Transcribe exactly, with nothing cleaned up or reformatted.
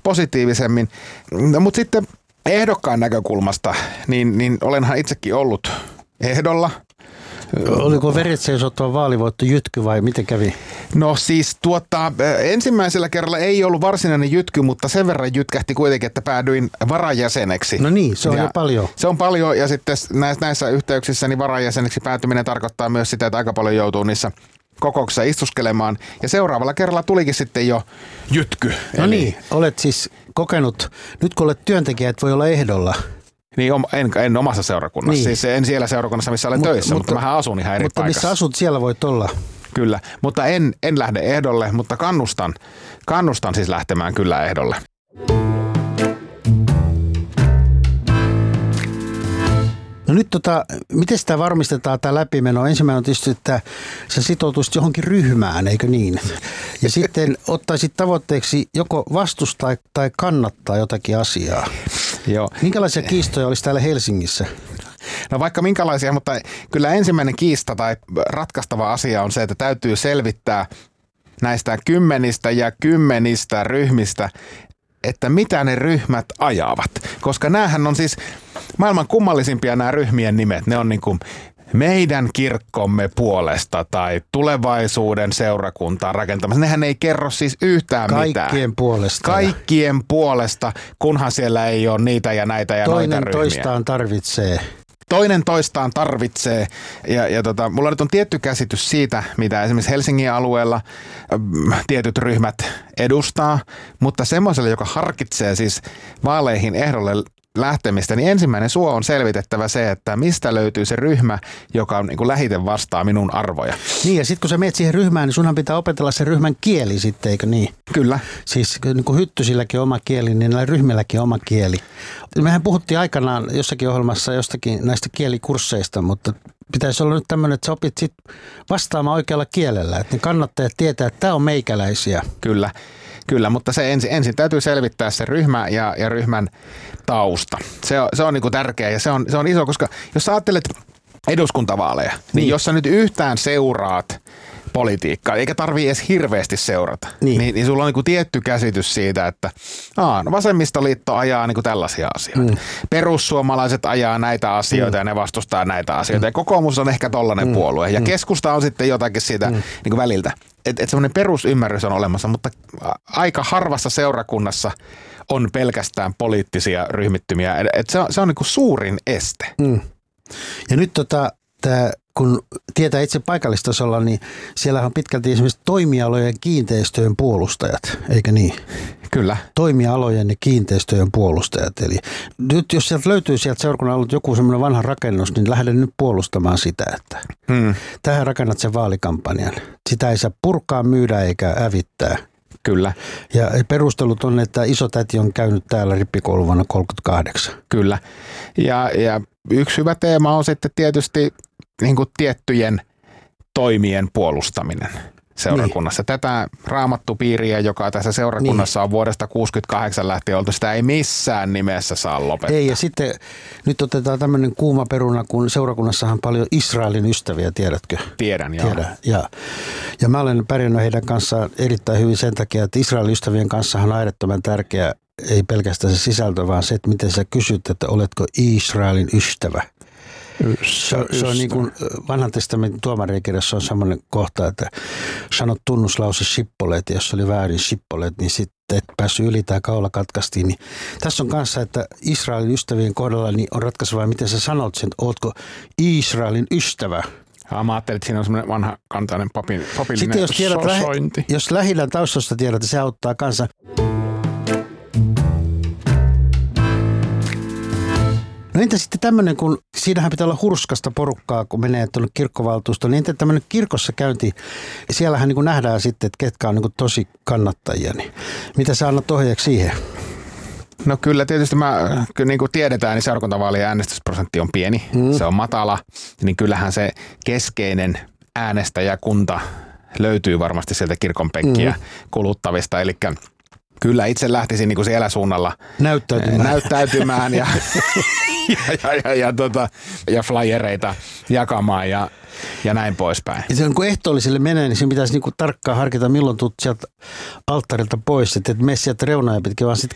positiivisemmin. No, mutta sitten ehdokkaan näkökulmasta, niin, niin olenhan itsekin ollut ehdolla. Oliko veret seisottava vaalivoitto jytky vai miten kävi? No siis tuota, ensimmäisellä kerralla ei ollut varsinainen jytky, mutta sen verran jytkähti kuitenkin, että päädyin varajäseneksi. No niin, se on ja jo paljon. Se on paljon ja sitten näissä yhteyksissä niin varajäseneksi päätyminen tarkoittaa myös sitä, että aika paljon joutuu niissä kokouksessa istuskelemaan. Ja seuraavalla kerralla tulikin sitten jo jytky. No Eli niin, olet siis kokenut, nyt kun olet työntekijä, et voi olla ehdolla. Niin, en, en omassa seurakunnassa. Niin. Siis en siellä seurakunnassa, missä olen Mut, töissä, mutta, mutta mutta mähän asun ihan eri Mutta paikassa. missä asut, siellä voit olla. Kyllä, mutta en, en lähde ehdolle, mutta kannustan, kannustan siis lähtemään kyllä ehdolle. No nyt tota, miten sitä varmistetaan tämä läpimeno? Ensimmäinen on tietysti, että sä sitoutuisit johonkin ryhmään, eikö niin? Ja sitten ottaisit tavoitteeksi joko vastustaa tai kannattaa jotakin asiaa. Joo. Minkälaisia kiistoja olisi täällä Helsingissä? No vaikka minkälaisia, mutta kyllä ensimmäinen kiista tai ratkaistava asia on se, että täytyy selvittää näistä kymmenistä ja kymmenistä ryhmistä, että mitä ne ryhmät ajavat. Koska näähän on siis maailman kummallisimpia nämä ryhmien nimet. Ne on niin kuin meidän kirkkomme puolesta tai tulevaisuuden seurakuntaa rakentamassa. Nehän ei kerro siis yhtään Kaikkien mitään. Kaikkien puolesta. Kaikkien puolesta, kunhan siellä ei ole niitä ja näitä ja Toinen noita ryhmiä. toistaan tarvitsee. Toinen toistaan tarvitsee ja, ja tota, mulla nyt on tietty käsitys siitä, mitä esimerkiksi Helsingin alueella ähm, tietyt ryhmät edustaa, mutta semmoiselle, joka harkitsee siis vaaleihin ehdolle lähtemistä, niin ensimmäinen suo on selvitettävä se, että mistä löytyy se ryhmä, joka on niin kuin lähiten vastaa minun arvoja. Niin ja sitten kun sä menet siihen ryhmään, niin sunhan pitää opetella sen ryhmän kieli sitten, eikö niin? Kyllä. Siis niin kuin hyttysilläkin on oma kieli, niin näillä ryhmilläkin on oma kieli. Mehän puhuttiin aikanaan jossakin ohjelmassa jostakin näistä kielikursseista, mutta pitäisi olla nyt tämmöinen, että sä opit sit vastaamaan oikealla kielellä, että ne kannattajat tietää, että tämä on meikäläisiä. Kyllä. Kyllä, mutta se ensin, ensin täytyy selvittää se ryhmä ja, ja ryhmän tausta. Se on, se on niin kuin tärkeä ja se on, se on iso, koska jos sä ajattelet eduskuntavaaleja, niin, niin jos sä nyt yhtään seuraat politiikkaa, eikä tarvii edes hirveästi seurata, niin, niin, niin sulla on niin kuin tietty käsitys siitä, että aa, no vasemmistoliitto ajaa niin kuin tällaisia asioita. Mm. Perussuomalaiset ajaa näitä asioita mm. ja ne vastustaa näitä asioita. Mm. Ja kokoomus on ehkä tollainen mm. puolue. Ja mm. keskusta on sitten jotakin siitä mm. niin kuin väliltä. Että et semmoinen perusymmärrys on olemassa, mutta aika harvassa seurakunnassa on pelkästään poliittisia ryhmittymiä. Et se on, se on niin kuin suurin este. Mm. Ja nyt tota, tää, kun tietää itse paikallistasolla, niin siellä on pitkälti esimerkiksi toimialojen kiinteistöjen puolustajat, eikö niin? Kyllä. Toimialojen ja kiinteistöjen puolustajat. Eli nyt jos sieltä löytyy sieltä seurakunnan alueelta joku semmoinen vanha rakennus, niin lähden nyt puolustamaan sitä, että hmm. tähän rakennat sen vaalikampanjan. Sitä ei saa purkaa, myydä eikä hävittää. Kyllä. Ja perustelut on, että isotäti on käynyt täällä rippikoulun vuonna kolmekymmentäkahdeksan. Kyllä. Ja, ja yksi hyvä teema on sitten tietysti niin kuin tiettyjen toimien puolustaminen seurakunnassa. Niin. Tätä raamattupiiriä, joka tässä seurakunnassa niin. on vuodesta kuusikymmentäkahdeksan lähtien oltu, sitä ei missään nimessä saa lopettaa. Ei, ja sitten nyt otetaan tämmöinen kuuma peruna, kun seurakunnassahan on paljon Israelin ystäviä, tiedätkö? Tiedän, joo. Tiedän, ja, ja mä olen pärjännyt heidän kanssaan erittäin hyvin sen takia, että Israelin ystävien kanssa on äärettömän tärkeä, ei pelkästään se sisältö, vaan se, että miten sä kysyt, että oletko Israelin ystävä. Se, se on niin kuin vanhan testamentin tuomarikirjassa on semmoinen kohta, että sanot tunnuslause shippoleet, ja jos oli väärin shippoleet, niin sitten et päässyt yli tai kaula katkaistiin. Niin tässä on kanssa, että Israelin ystävien kohdalla niin on ratkaisevaa, miten sä sanot sen, että ootko Israelin ystävä. Ja mä ajattelin, että siinä on semmoinen vanha kantainen papin, papillinen sitten jos tiedät, sosointi. Lähi, jos lähidän taustasta tiedät, se auttaa kanssa. No entä sitten tämmöinen, kun siinähän pitää olla hurskasta porukkaa, kun menee tuonne kirkkovaltuustoon, niin entä tämmöinen kirkossa käynti, siellähän niin kuin nähdään sitten, että ketkä on niin kuin tosi kannattajia, niin mitä sä annat ohjeeksi siihen? No kyllä tietysti mä, niin kuin tiedetään, niin seurakuntavaalien äänestysprosentti on pieni, mm. se on matala, niin kyllähän se keskeinen äänestäjäkunta löytyy varmasti sieltä kirkon penkkiä mm. kuluttavista, eli kyllä itse lähtisin niin kuin siellä suunnalla näyttäytymään, näyttäytymään ja, ja, ja, ja, ja, tota, ja flyereita jakamaan ja, ja näin poispäin. Ja se, kun ehtoolliselle menee, niin siinä pitäisi niin kuin tarkkaan harkita, milloin tulet sieltä alttarilta pois, että et mene sieltä reunoja pitkin, vaan sitten